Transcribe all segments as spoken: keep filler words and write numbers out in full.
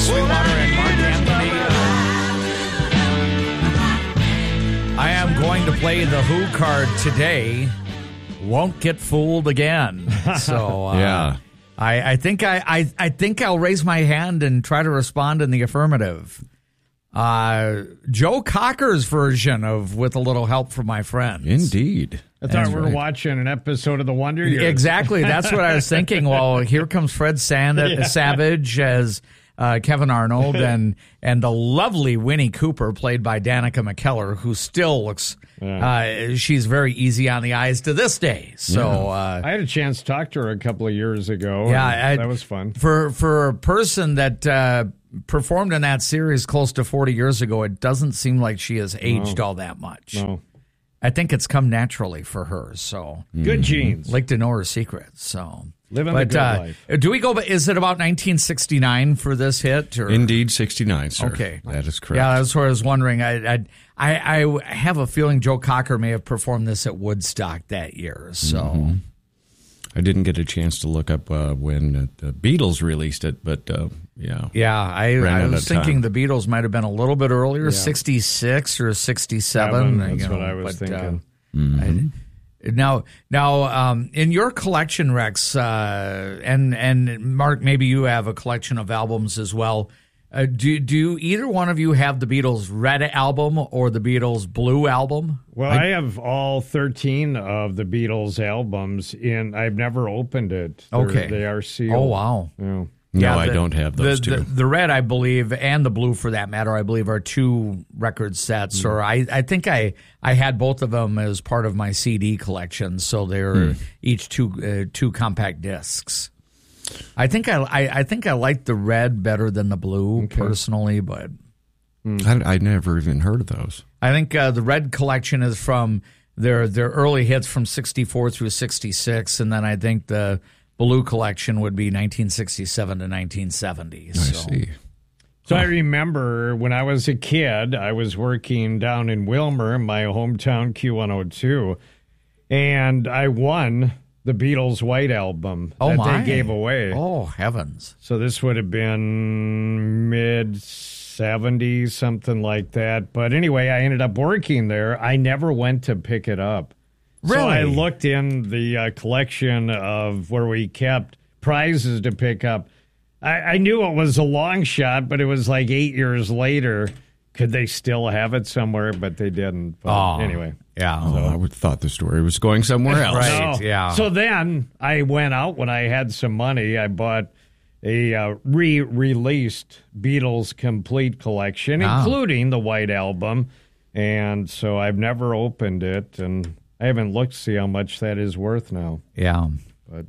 Sweetwater and Mark Anthony. I am going to play the Who card today. Won't get fooled again. So uh, yeah, I, I think I, I I think I'll raise my hand and try to respond in the affirmative. Uh, Joe Cocker's version of "With a Little Help from My Friends." Indeed. I thought we were right. watching an episode of The Wonder Years. Exactly. That's what I was thinking. Well, here comes Fred Sand- yeah. Savage as uh, Kevin Arnold and and the lovely Winnie Cooper, played by Danica McKellar, who still looks, yeah. uh, she's very easy on the eyes to this day. So yeah. uh, I had a chance to talk to her a couple of years ago. Yeah. I, that was fun. For, for a person that uh, performed in that series close to forty years ago, it doesn't seem like she has aged no. all that much. No. I think it's come naturally for her. So good genes. Like to know her secrets. So living but, the good uh, life. Do we go? Is it about nineteen sixty-nine for this hit? Or? Indeed, sixty-nine, sir. Okay, that is correct. Yeah, that's what I was wondering. I I I, I have a feeling Joe Cocker may have performed this at Woodstock that year. So. Mm-hmm. I didn't get a chance to look up uh, when the Beatles released it, but uh, yeah. Yeah, I, I was thinking the Beatles might have been a little bit earlier, yeah. sixty-six or sixty-seven. Seven, that's you know, what I was but, thinking. Uh, mm-hmm. I, now, now, um, in your collection, Rex, uh, and, and Mark, maybe you have a collection of albums as well. Uh, do do either one of you have the Beatles' Red album or the Beatles' Blue album? Well, I, I have all thirteen of the Beatles albums, and I've never opened it. They're, okay. They are sealed. Oh, wow. Yeah. No, yeah, the, I don't have those the, two. The, the Red, I believe, and the Blue, for that matter, I believe, are two record sets. Mm. Or I, I think I, I had both of them as part of my C D collection, so they're mm. each two uh, two compact discs. I think I, I, I think I like the Red better than the Blue, okay. personally, but I, I never even heard of those. I think uh, the Red collection is from their their early hits from sixty-four through sixty-six, and then I think the Blue collection would be nineteen sixty-seven to nineteen seventy. I so. see. So I remember when I was a kid, I was working down in Wilmer, my hometown, Q one oh two, and I won the Beatles' White Album oh that my. they gave away. Oh, heavens. So this would have been mid-seventies, something like that. But anyway, I ended up working there. I never went to pick it up. Really? So I looked in the uh, collection of where we kept prizes to pick up. I, I knew it was a long shot, but it was like eight years later. Could they still have it somewhere? But they didn't. But oh, anyway. Yeah. Oh, I would have thought the story was going somewhere else. Right, so, yeah. So then I went out when I had some money. I bought a uh, re-released Beatles complete collection, ah. including the White Album. And so I've never opened it, and I haven't looked to see how much that is worth now. Yeah. But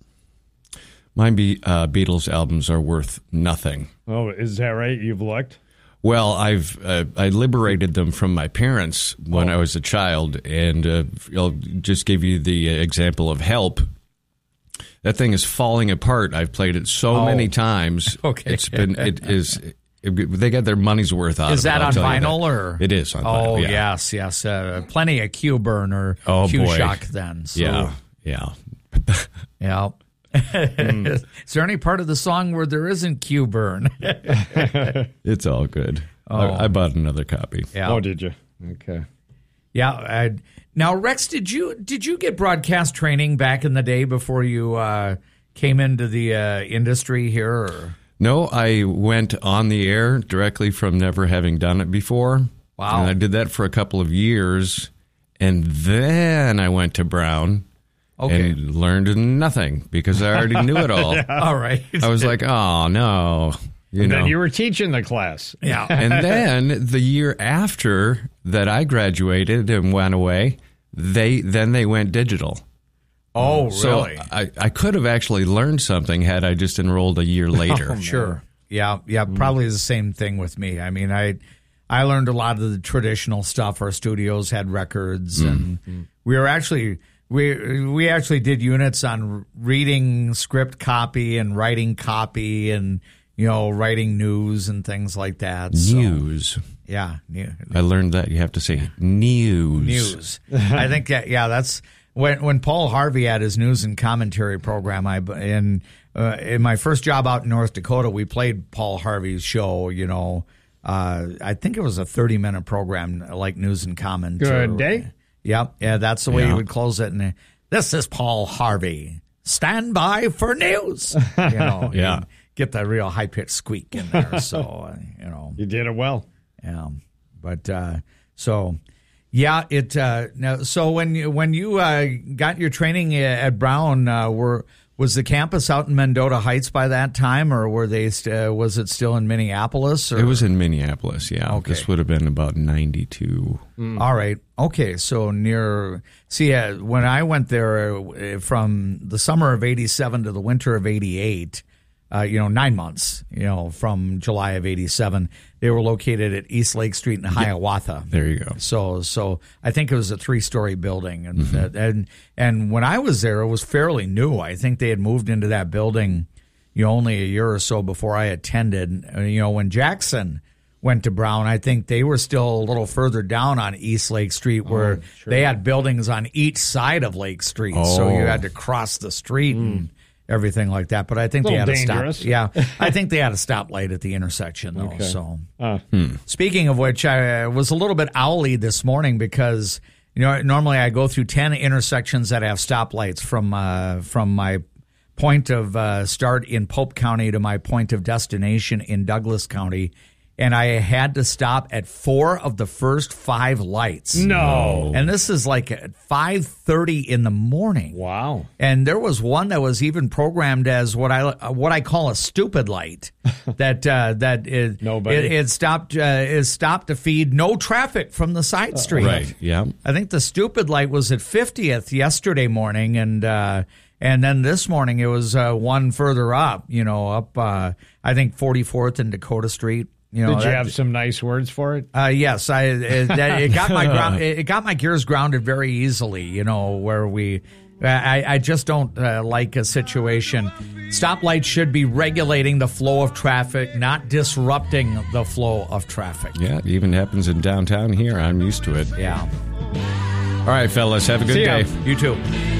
my Be- uh, Beatles albums are worth nothing. Oh, is that right? You've looked? Well, I've uh, I liberated them from my parents when oh. I was a child, and uh, I'll just give you the example of Help. That thing is falling apart. I've played it so oh. many times. Okay, it's been it is. It, they got their money's worth out is of it. Is that I'll on vinyl that. or it is on oh, vinyl? Oh yeah. yes, yes, uh, plenty of Q-Burn or oh, Q-Shock then. So. Yeah, yeah, yeah. mm. Is there any part of the song where there isn't Q-Burn? It's all good. Oh. I, I bought another copy. Yeah. Oh, did you? Okay. Yeah. I, now, Rex, did you did you get broadcast training back in the day before you uh, came into the uh, industry here? Or? No, I went on the air directly from never having done it before. Wow. And I did that for a couple of years, and then I went to Brown. Okay. And learned nothing because I already knew it all. Yeah. All right. I was like, oh, no. You and know. then you were teaching the class. Yeah. And then the year after that I graduated and went away, they then they went digital. Oh, really? So I, I could have actually learned something had I just enrolled a year later. Oh, sure. Yeah, yeah, probably the same thing with me. I mean, I I learned a lot of the traditional stuff. Our studios had records, and mm. we were actually... We we actually did units on reading script copy and writing copy and, you know, writing news and things like that. News. So, yeah. New, I learned that you have to say news. News. I think that, yeah, that's when when Paul Harvey had his news and commentary program, I and uh, in my first job out in North Dakota, we played Paul Harvey's show, you know. Uh, I think it was a thirty-minute program, like News and Comment. Good or, day. Yep. Yeah, that's the way Yeah. you would close it. And this is Paul Harvey. Stand by for news. You know, Yeah. you get that real high pitched squeak in there. So, uh, you know, You did it well. yeah. But uh, so, yeah, it. Uh, now, so when you when you uh, got your training at Brown, uh, were was the campus out in Mendota Heights by that time, or were they? St- uh, was it still in Minneapolis? Or? It was in Minneapolis, yeah. Okay. This would have been about ninety-two. All right. Okay. So near, see, uh, when I went there uh, from the summer of eighty-seven to the winter of eighty-eight, uh, you know, nine months, you know, from July of eighty-seven, they were located at East Lake Street in Hiawatha. There you go. So, so I think it was a three-story building, and Mm-hmm. that, and and when I was there, it was fairly new. I think they had moved into that building, you know, only a year or so before I attended. Uh, You know, when Jackson went to Brown, I think they were still a little further down on East Lake Street, where Oh, sure. they had buildings on each side of Lake Street, so Oh. you had to cross the street and everything like that. But I think A they had little a dangerous. stop. Yeah, I think they had a stoplight at the intersection though. Okay. So. Uh, Speaking of which, I was a little bit owly this morning because you know normally I go through ten intersections that have stoplights from uh, from my point of uh, start in Pope County to my point of destination in Douglas County, and I had to stop at four of the first five lights. no. And this is like at five thirty in the morning. Wow. And there was one that was even programmed as what I what I call a stupid light. that uh, that it, Nobody. it, it stopped uh, is stopped to feed no traffic from the side street. Right, yeah. I think the stupid light was at fiftieth yesterday morning, and uh, and then this morning it was uh, one further up. You know, up uh, I think forty-fourth and Dakota Street. You know, Did you that- have some nice words for it? uh, yes, I it, that, it got my ground, it got my gears grounded very easily. You know, where we, I, I just don't uh, like a situation. Stoplights should be regulating the flow of traffic, not disrupting the flow of traffic. Yeah, it even happens in downtown here. I'm used to it. Yeah. All right, fellas, have a good See ya. day. You too.